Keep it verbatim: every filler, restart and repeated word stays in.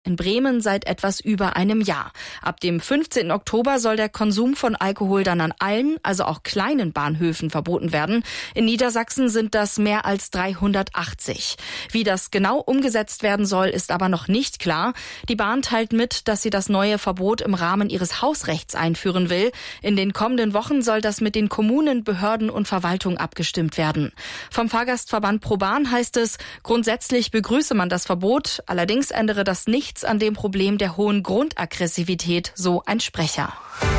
In Bremen seit etwas über einem Jahr. Ab dem fünfzehnten Oktober soll der Konsum von Alkohol dann an allen, also auch kleinen Bahnhöfen verboten werden. In Niedersachsen sind das mehr als dreihundertachtzig. Wie das genau umgesetzt werden soll, ist aber noch nicht klar. Die Bahn teilt mit, dass sie das neue Verbot im Rahmen ihres Hausrechts einführen will. In den kommenden Wochen soll das mit den Kommunen, Behörden und Verwaltung abgestimmt werden. Vom Fahrgastverband ProBahn heißt es, grundsätzlich begrüße man das Verbot, allerdings ändere das nicht an dem Problem der hohen Grundaggressivität, so ein Sprecher.